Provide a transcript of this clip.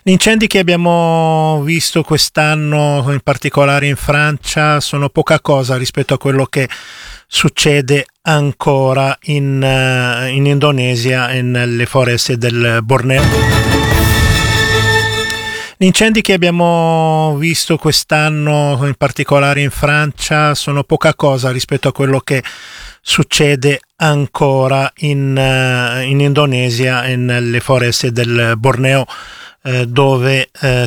Gli incendi che abbiamo visto quest'anno, in particolare in Francia, sono poca cosa rispetto a quello che succede ancora in Indonesia e nelle foreste del Borneo. Gli incendi che abbiamo visto quest'anno, in particolare in Francia, sono poca cosa rispetto a quello che succede ancora in Indonesia e nelle foreste del Borneo, dove